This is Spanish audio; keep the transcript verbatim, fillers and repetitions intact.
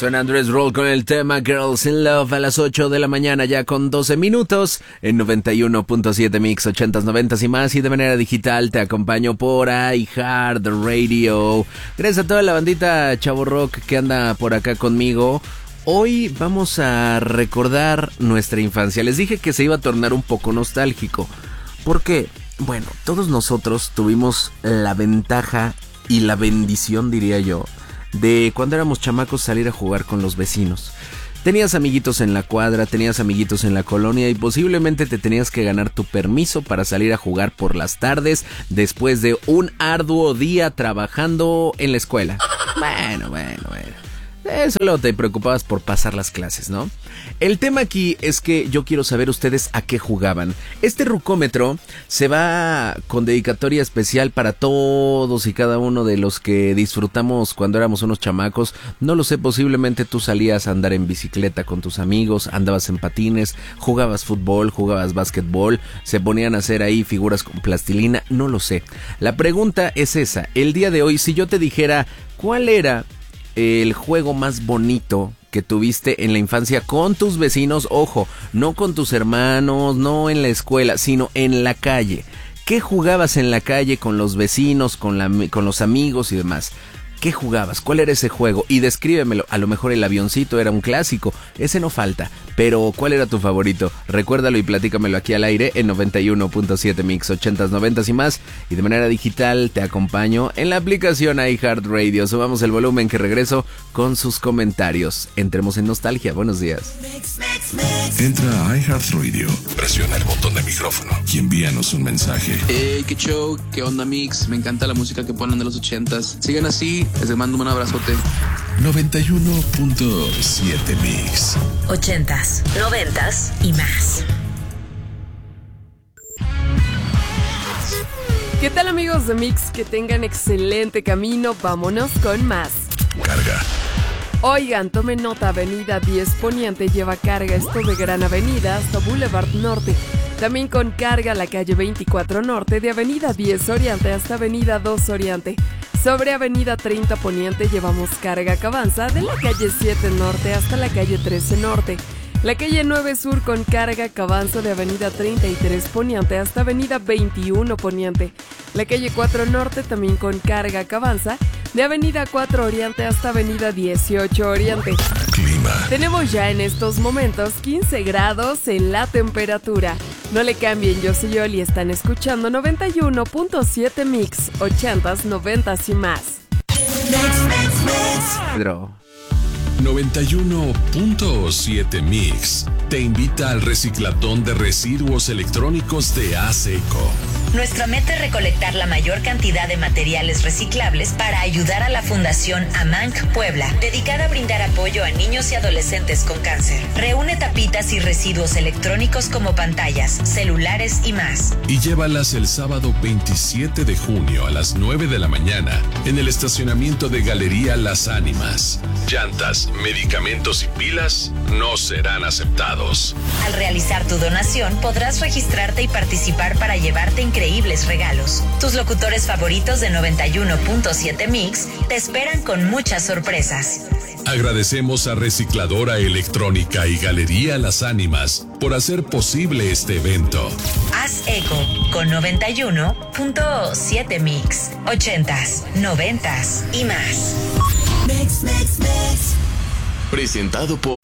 Suena Andrés Roll con el tema Girls in Love a las ocho de la mañana, ya con doce minutos, en noventa y uno punto siete Mix, ochentas, noventas y más, y de manera digital te acompaño por iHeartRadio. Gracias a toda la bandita Chavo Rock que anda por acá conmigo. Hoy vamos a recordar nuestra infancia. Les dije que se iba a tornar un poco nostálgico. ¿Por qué? Bueno, todos nosotros tuvimos la ventaja y la bendición, diría yo, de cuando éramos chamacos salir a jugar con los vecinos. Tenías amiguitos en la cuadra, tenías amiguitos en la colonia y posiblemente te tenías que ganar tu permiso para salir a jugar por las tardes después de un arduo día trabajando en la escuela. Bueno, bueno, bueno. Eh, solo te preocupabas por pasar las clases, ¿no? El tema aquí es que yo quiero saber ustedes a qué jugaban. Este rucómetro se va con dedicatoria especial para todos y cada uno de los que disfrutamos cuando éramos unos chamacos. No lo sé, posiblemente tú salías a andar en bicicleta con tus amigos, andabas en patines, jugabas fútbol, jugabas básquetbol, se ponían a hacer ahí figuras con plastilina, no lo sé. La pregunta es esa, el día de hoy, si yo te dijera cuál era el juego más bonito que tuviste en la infancia con tus vecinos, ojo, no con tus hermanos, no en la escuela, sino en la calle. ¿Qué jugabas en la calle con los vecinos, con, la, con los amigos y demás? ¿Qué jugabas? ¿Cuál era ese juego? Y descríbemelo. A lo mejor el avioncito era un clásico, ese no falta. Pero ¿cuál era tu favorito? Recuérdalo y platícamelo aquí al aire en noventa y uno punto siete Mix, ochentas, noventas y más. Y de manera digital te acompaño en la aplicación iHeartRadio. Subamos el volumen que regreso con sus comentarios. Entremos en nostalgia. Buenos días. Entra a iHeartRadio, presiona el botón de micrófono y envíanos un mensaje. Hey, qué show, qué onda Mix, me encanta la música que ponen de los ochentas. Sigan así, les mando un abrazote. noventa y uno punto siete Mix. Ochentas, noventas y más. ¿Qué tal amigos de Mix? Que tengan excelente camino, vámonos con más. Carga. Oigan, tomen nota, Avenida diez Poniente lleva carga esto de Gran Avenida hasta Boulevard Norte. También con carga la calle veinticuatro Norte de Avenida diez Oriente hasta Avenida dos Oriente. Sobre Avenida treinta Poniente llevamos carga que avanza de la calle siete Norte hasta la calle trece Norte. La calle nueve Sur con carga que avanza de Avenida treinta y tres Poniente hasta Avenida veintiuno Poniente. La calle cuatro Norte también con carga que avanza de Avenida cuatro Oriente hasta Avenida dieciocho Oriente. Clima. Tenemos ya en estos momentos quince grados en la temperatura. No le cambien, yo soy Yoli y están escuchando noventa y uno punto siete Mix, ochentas, noventas y más. Pedro. noventa y uno punto siete Mix te invita al reciclatón de residuos electrónicos de ASECO. Nuestra meta es recolectar la mayor cantidad de materiales reciclables para ayudar a la Fundación AMANC Puebla, dedicada a brindar apoyo a niños y adolescentes con cáncer. Reúne tapitas y residuos electrónicos como pantallas, celulares y más. Y llévalas el sábado veintisiete de junio a las nueve de la mañana en el estacionamiento de Galería Las Ánimas. Llantas, medicamentos y pilas no serán aceptados. Al realizar tu donación podrás registrarte y participar para llevarte increíbles regalos. Tus locutores favoritos de noventa y uno punto siete Mix te esperan con muchas sorpresas. Agradecemos a Recicladora Electrónica y Galería Las Ánimas por hacer posible este evento. Haz eco con noventa y uno punto siete Mix, ochentas, noventas y más. Mix, mix, mix. Presentado por